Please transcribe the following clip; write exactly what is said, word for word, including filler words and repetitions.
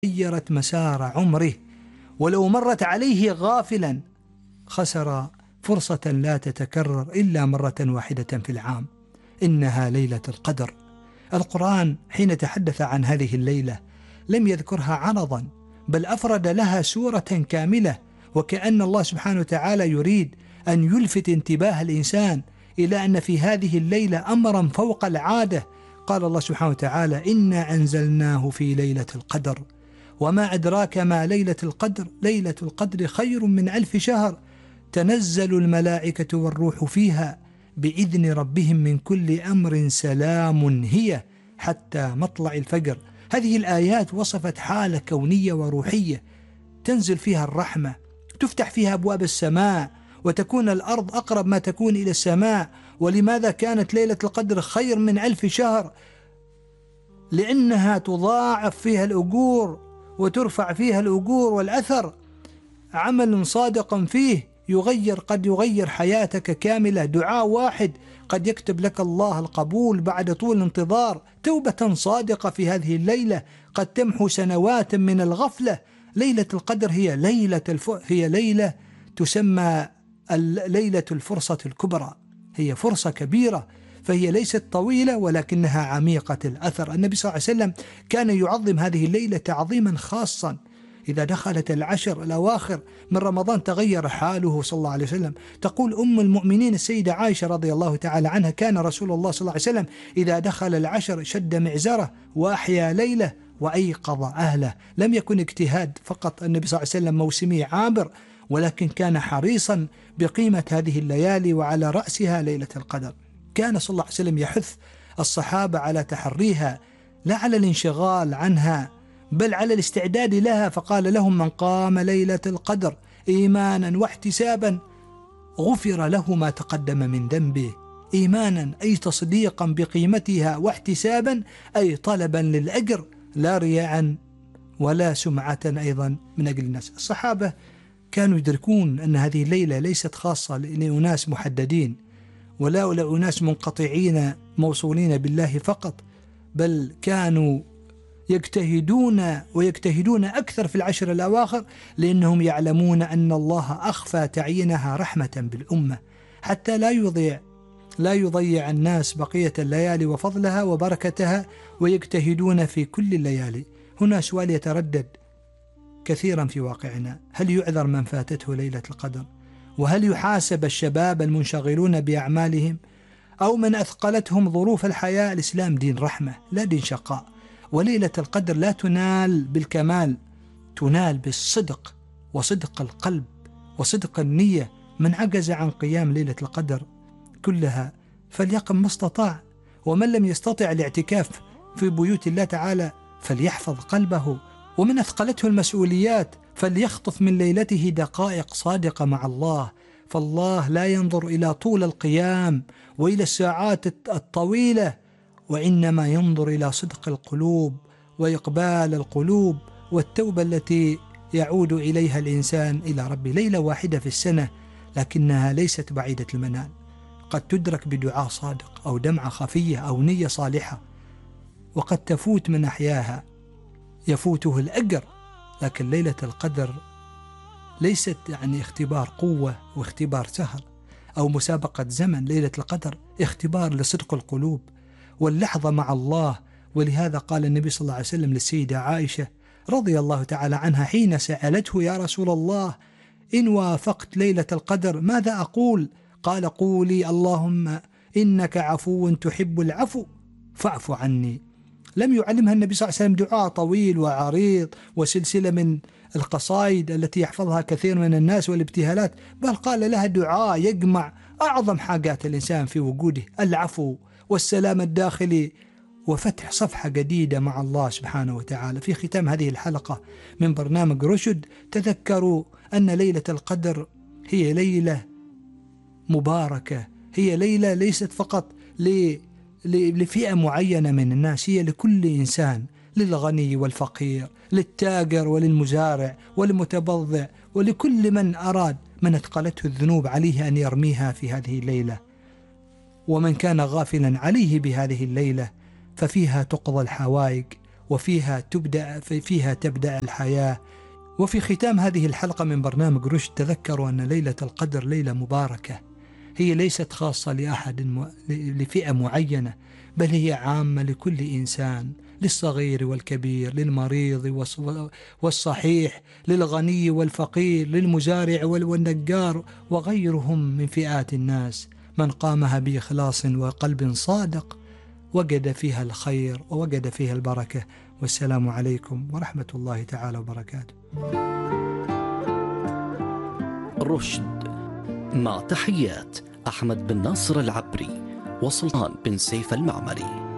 غيرت مسار عمره، ولو مرت عليه غافلا خسر فرصة لا تتكرر إلا مرة واحدة في العام، إنها ليلة القدر. القرآن حين تحدث عن هذه الليلة لم يذكرها عرضا، بل أفرد لها سورة كاملة، وكأن الله سبحانه وتعالى يريد أن يلفت انتباه الإنسان إلى أن في هذه الليلة أمرا فوق العادة. قال الله سبحانه وتعالى: إنا أنزلناه في ليلة القدر وما أدراك ما ليلة القدر ليلة القدر خير من ألف شهر تنزل الملائكة والروح فيها بإذن ربهم من كل أمر سلام هي حتى مطلع الفجر. هذه الآيات وصفت حالة كونية وروحية تنزل فيها الرحمة، تفتح فيها أبواب السماء، وتكون الأرض أقرب ما تكون إلى السماء. ولماذا كانت ليلة القدر خير من ألف شهر؟ لأنها تضاعف فيها الأجور وترفع فيها الأجور، والأثر عمل صادق فيه يغير قد يغير حياتك كاملة. دعاء واحد قد يكتب لك الله القبول بعد طول انتظار. توبة صادقة في هذه الليلة قد تمحو سنوات من الغفلة. ليلة القدر هي ليلة الف... هي ليلة تسمى ليلة الفرصة الكبرى، هي فرصة كبيرة، فهي ليست طويلة ولكنها عميقة الأثر. النبي صلى الله عليه وسلم كان يعظم هذه الليلة تعظيما خاصا. إذا دخلت العشر الأواخر من رمضان تغير حاله صلى الله عليه وسلم. تقول أم المؤمنين السيدة عائشة رضي الله تعالى عنها: كان رسول الله صلى الله عليه وسلم إذا دخل العشر شد معزره وأحيا ليلة وأيقظ أهله. لم يكن اجتهاد فقط النبي صلى الله عليه وسلم موسمي عابر، ولكن كان حريصا بقيمة هذه الليالي وعلى رأسها ليلة القدر. كان صلى الله عليه وسلم يحث الصحابة على تحريها، لا على الانشغال عنها بل على الاستعداد لها. فقال لهم: من قام ليلة القدر إيمانا واحتسابا غفر له ما تقدم من ذنبه. إيمانا أي تصديقا بقيمتها، واحتسابا أي طلبا للأجر لا رياء ولا سمعة أيضا من أجل الناس. الصحابة كانوا يدركون أن هذه الليلة ليست خاصة لأناس محددين ولا لأناس منقطعين موصولين بالله فقط، بل كانوا يجتهدون ويجتهدون أكثر في العشر الأواخر، لأنهم يعلمون أن الله أخفى تعيينها رحمة بالأمة حتى لا يضيع لا يضيع الناس بقية الليالي وفضلها وبركتها، ويجتهدون في كل الليالي. هنا سؤال يتردد كثيرا في واقعنا: هل يعذر من فاتته ليلة القدر؟ وهل يحاسب الشباب المنشغلون بأعمالهم أو من أثقلتهم ظروف الحياة؟ الإسلام دين رحمة لا دين شقاء، وليلة القدر لا تنال بالكمال، تنال بالصدق وصدق القلب وصدق النية. من عجز عن قيام ليلة القدر كلها فليقم ما استطاع، ومن لم يستطع الاعتكاف في بيوت الله تعالى فليحفظ قلبه، ومن أثقلته المسؤوليات فليخطف من ليلته دقائق صادقة مع الله. فالله لا ينظر إلى طول القيام وإلى الساعات الطويلة، وإنما ينظر إلى صدق القلوب وإقبال القلوب والتوبة التي يعود إليها الإنسان إلى ربه. ليلة واحدة في السنة لكنها ليست بعيدة المنال، قد تدرك بدعاء صادق أو دمعة خفية أو نية صالحة، وقد تفوت من أحياها يفوته الأجر. لكن ليلة القدر ليست يعني اختبار قوة واختبار سهر أو مسابقة زمن. ليلة القدر اختبار لصدق القلوب واللحظة مع الله. ولهذا قال النبي صلى الله عليه وسلم للسيدة عائشة رضي الله تعالى عنها حين سألته: يا رسول الله، إن وافقت ليلة القدر ماذا أقول؟ قال: قولي اللهم إنك عفو تحب العفو فاعف عني. لم يعلمها النبي صلى الله عليه وسلم دعاء طويل وعريض وسلسلة من القصائد التي يحفظها كثير من الناس والابتهالات، بل قال لها دعاء يجمع أعظم حاجات الإنسان في وجوده: العفو والسلام الداخلي وفتح صفحة جديدة مع الله سبحانه وتعالى. في ختام هذه الحلقة من برنامج رشد تذكروا أن ليلة القدر هي ليلة مباركة، هي ليلة ليست فقط لفئة معينة من الناس، هي لكل إنسان، للغني والفقير، للتاجر وللمزارع والمتبضع، ولكل من أراد من أثقلته الذنوب عليه أن يرميها في هذه الليلة. ومن كان غافلا عليه بهذه الليلة ففيها تقضى الحوائج وفيها تبدأ فيها تبدأ الحياة. وفي ختام هذه الحلقة من برنامج رشد تذكروا أن ليلة القدر ليلة مباركة، هي ليست خاصة لأحد م... لفئة معينة، بل هي عامة لكل إنسان، للصغير والكبير، للمريض والصحيح، للغني والفقير، للمزارع والنجار وغيرهم من فئات الناس. من قامها بإخلاص وقلب صادق وجد فيها الخير ووجد فيها البركة. والسلام عليكم ورحمة الله تعالى وبركاته. رشد مع تحيات أحمد بن ناصر العبري وسلطان بن سيف المعمري.